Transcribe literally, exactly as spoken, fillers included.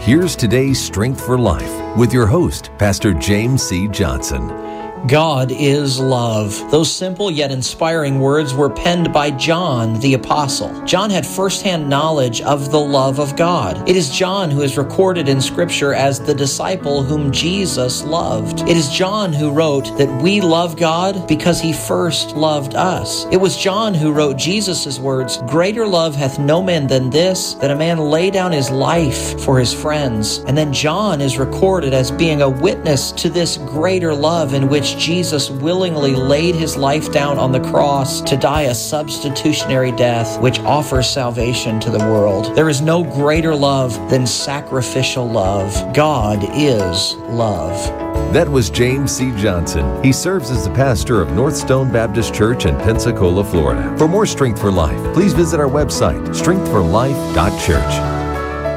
Here's today's Strength for Life with your host, Pastor James C. Johnson. God is love. Those simple yet inspiring words were penned by John the Apostle. John had firsthand knowledge of the love of God. It is John who is recorded in Scripture as the disciple whom Jesus loved. It is John who wrote that we love God because he first loved us. It was John who wrote Jesus' words, "Greater love hath no man than this, that a man lay down his life for his friends." And then John is recorded as being a witness to this greater love in which Jesus willingly laid his life down on the cross to die a substitutionary death which offers salvation to the world. There is no greater love than sacrificial love. God is love. That was James C. Johnson. He serves as the pastor of North Stone Baptist Church in Pensacola, Florida. For more Strength for Life, please visit our website, strength for life dot church.